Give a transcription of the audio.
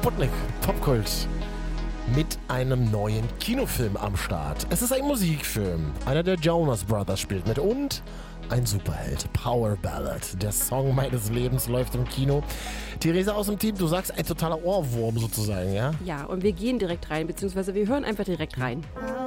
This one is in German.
Sputnik, Topkult, mit einem neuen Kinofilm am Start. Es ist ein Musikfilm. Einer der Jonas Brothers spielt mit und ein Superheld, Power Ballad. Der Song meines Lebens läuft im Kino. Theresa aus dem Team, du sagst ein totaler Ohrwurm sozusagen, ja? Ja, und wir gehen direkt rein, beziehungsweise wir hören einfach direkt rein.